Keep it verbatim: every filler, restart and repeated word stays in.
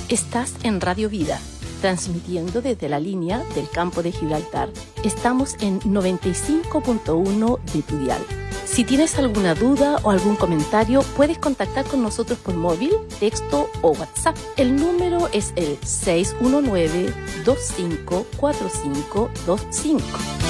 Estás en Radio Vida, transmitiendo desde la línea del campo de Gibraltar. Estamos en noventa y cinco punto uno de tu dial. Si tienes alguna duda o algún comentario, puedes contactar con nosotros por móvil, texto o WhatsApp. El número es el seis uno nueve, dos cinco cuatro cinco dos cinco.